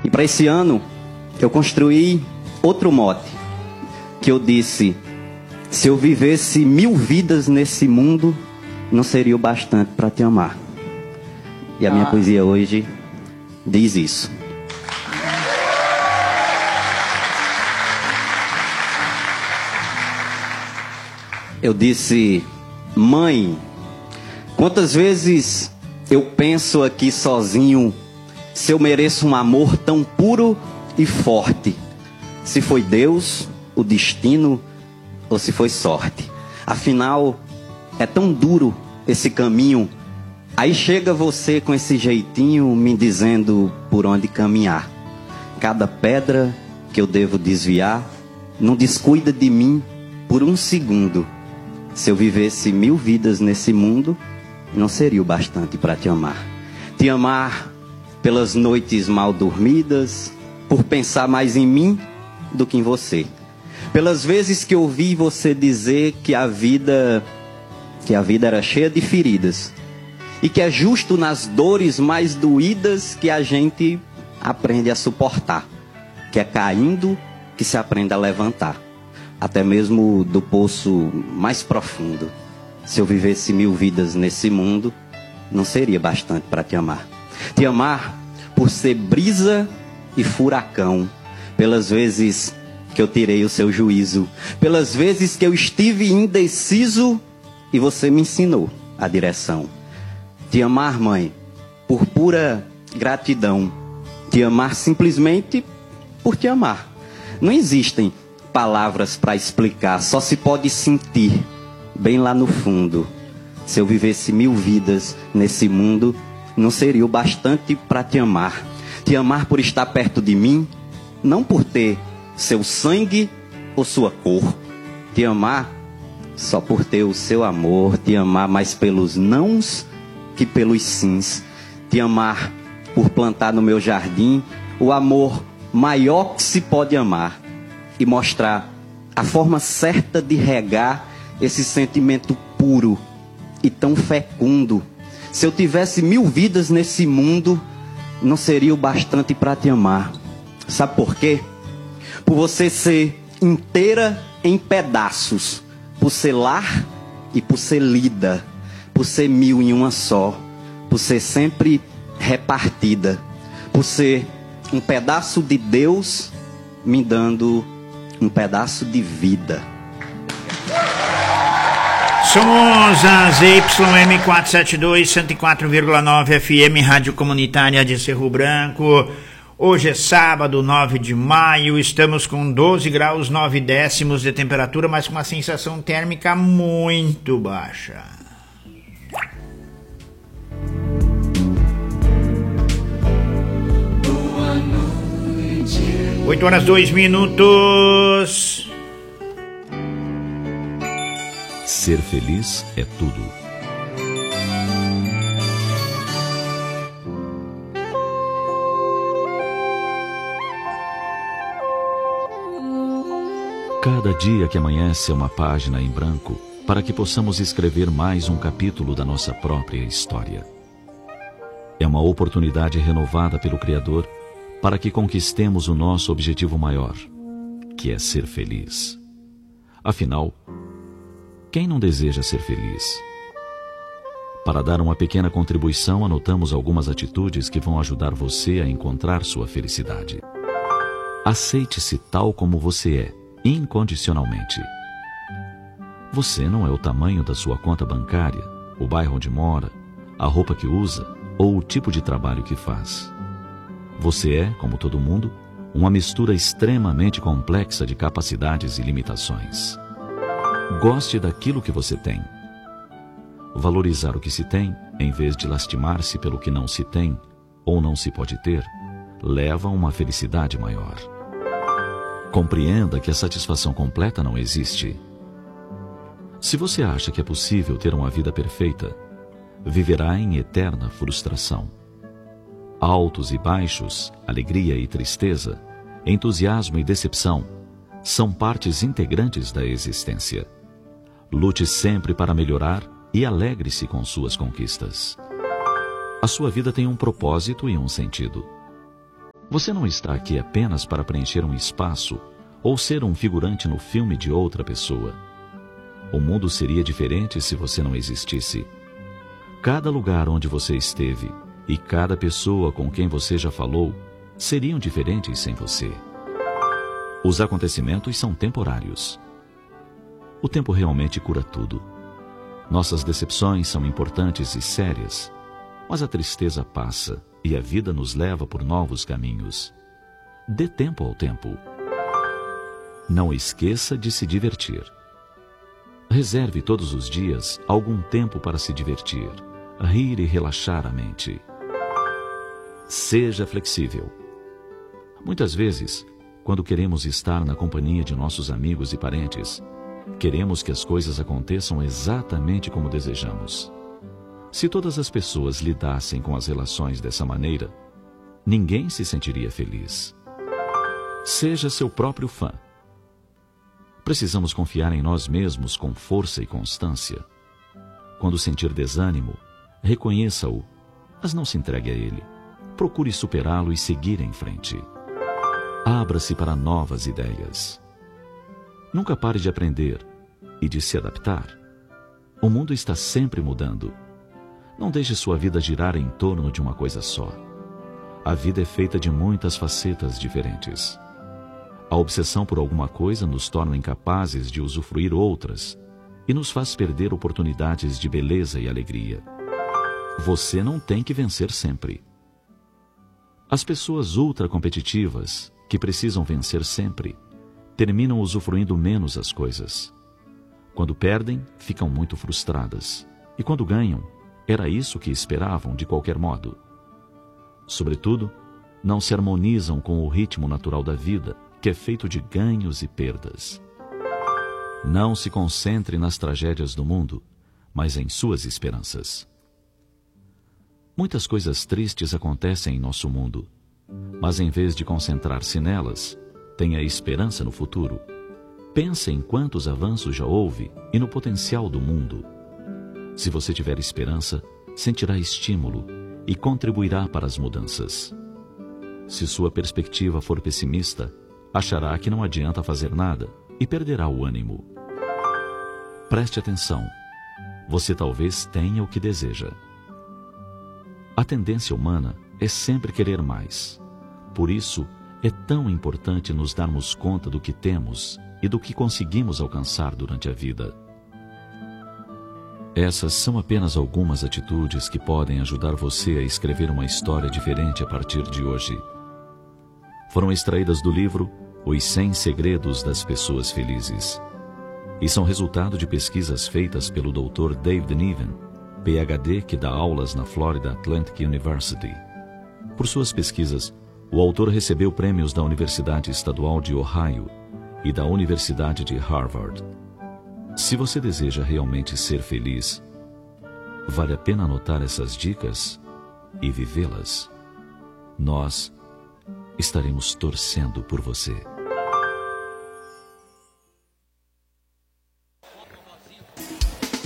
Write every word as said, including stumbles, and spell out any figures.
E para esse ano, eu construí outro mote, que eu disse: se eu vivesse mil vidas nesse mundo, não seria o bastante para te amar. E a minha ah. poesia hoje diz isso. Eu disse: mãe, quantas vezes eu penso aqui sozinho se eu mereço um amor tão puro e forte, se foi Deus, o destino, ou se foi sorte. Afinal, é tão duro esse caminho. Aí chega você com esse jeitinho me dizendo por onde caminhar. Cada pedra que eu devo desviar, não descuida de mim por um segundo. Se eu vivesse mil vidas nesse mundo, não seria o bastante para te amar. Te amar pelas noites mal dormidas, por pensar mais em mim do que em você. Pelas vezes que eu ouvi você dizer que a vida, que a vida era cheia de feridas. E que é justo nas dores mais doídas que a gente aprende a suportar. Que é caindo que se aprende a levantar. Até mesmo do poço mais profundo. Se eu vivesse mil vidas nesse mundo, não seria bastante para te amar. Te amar por ser brisa e furacão. Pelas vezes que eu tirei o seu juízo. Pelas vezes que eu estive indeciso e você me ensinou a direção. Te amar, mãe, por pura gratidão. Te amar simplesmente por te amar. Não existem palavras para explicar, só se pode sentir bem lá no fundo. Se eu vivesse mil vidas nesse mundo, não seria o bastante para te amar. Te amar por estar perto de mim, não por ter seu sangue ou sua cor. Te amar só por ter o seu amor. Te amar mais pelos nãos que pelos sims. Te amar por plantar no meu jardim o amor maior que se pode amar. E mostrar a forma certa de regar esse sentimento puro e tão fecundo. Se eu tivesse mil vidas nesse mundo, não seria o bastante para te amar. Sabe por quê? Por você ser inteira em pedaços. Por ser lar e por ser lida. Por ser mil em uma só. Por ser sempre repartida. Por ser um pedaço de Deus me dando um pedaço de vida. Somos a Z Y M quatrocentos e setenta e dois, cento e quatro vírgula nove F M, Rádio Comunitária de Cerro Branco. Hoje é sábado, nove de maio, estamos com doze graus, nove décimos de temperatura, mas com uma sensação térmica muito baixa. oito horas, dois minutos. Ser feliz é tudo. Cada dia que amanhece é uma página em branco para que possamos escrever mais um capítulo da nossa própria história. É uma oportunidade renovada pelo Criador para que conquistemos o nosso objetivo maior, que é ser feliz. Afinal, quem não deseja ser feliz? Para dar uma pequena contribuição, anotamos algumas atitudes que vão ajudar você a encontrar sua felicidade. Aceite-se tal como você é, incondicionalmente. Você não é o tamanho da sua conta bancária, o bairro onde mora, a roupa que usa ou o tipo de trabalho que faz. Você é, como todo mundo, uma mistura extremamente complexa de capacidades e limitações. Goste daquilo que você tem. Valorizar o que se tem, em vez de lastimar-se pelo que não se tem ou não se pode ter, leva a uma felicidade maior. Compreenda que a satisfação completa não existe. Se você acha que é possível ter uma vida perfeita, viverá em eterna frustração. Altos e baixos, alegria e tristeza, entusiasmo e decepção, são partes integrantes da existência. Lute sempre para melhorar e alegre-se com suas conquistas. A sua vida tem um propósito e um sentido. Você não está aqui apenas para preencher um espaço ou ser um figurante no filme de outra pessoa. O mundo seria diferente se você não existisse. Cada lugar onde você esteve e cada pessoa com quem você já falou seriam diferentes sem você. Os acontecimentos são temporários. O tempo realmente cura tudo. Nossas decepções são importantes e sérias, mas a tristeza passa e a vida nos leva por novos caminhos. Dê tempo ao tempo. Não esqueça de se divertir. Reserve todos os dias algum tempo para se divertir, rir e relaxar a mente. Seja flexível. Muitas vezes, quando queremos estar na companhia de nossos amigos e parentes, queremos que as coisas aconteçam exatamente como desejamos. Se todas as pessoas lidassem com as relações dessa maneira, ninguém se sentiria feliz. Seja seu próprio fã. Precisamos confiar em nós mesmos com força e constância. Quando sentir desânimo, reconheça-o, mas não se entregue a ele. Procure superá-lo e seguir em frente. Abra-se para novas ideias. Nunca pare de aprender e de se adaptar. O mundo está sempre mudando. Não deixe sua vida girar em torno de uma coisa só. A vida é feita de muitas facetas diferentes. A obsessão por alguma coisa nos torna incapazes de usufruir outras e nos faz perder oportunidades de beleza e alegria. Você não tem que vencer sempre. As pessoas ultracompetitivas, que precisam vencer sempre, terminam usufruindo menos as coisas. Quando perdem, ficam muito frustradas. E quando ganham, era isso que esperavam de qualquer modo. Sobretudo, não se harmonizam com o ritmo natural da vida, que é feito de ganhos e perdas. Não se concentre nas tragédias do mundo, mas em suas esperanças. Muitas coisas tristes acontecem em nosso mundo, mas em vez de concentrar-se nelas, tenha esperança no futuro. Pense em quantos avanços já houve e no potencial do mundo. Se você tiver esperança, sentirá estímulo e contribuirá para as mudanças. Se sua perspectiva for pessimista, achará que não adianta fazer nada e perderá o ânimo. Preste atenção. Você talvez tenha o que deseja. A tendência humana é sempre querer mais. Por isso, é tão importante nos darmos conta do que temos e do que conseguimos alcançar durante a vida. Essas são apenas algumas atitudes que podem ajudar você a escrever uma história diferente a partir de hoje. Foram extraídas do livro Os cem Segredos das Pessoas Felizes e são resultado de pesquisas feitas pelo doutor David Niven, P H D que dá aulas na Florida Atlantic University. Por suas pesquisas, o autor recebeu prêmios da Universidade Estadual de Ohio e da Universidade de Harvard. Se você deseja realmente ser feliz, vale a pena anotar essas dicas e vivê-las. Nós estaremos torcendo por você.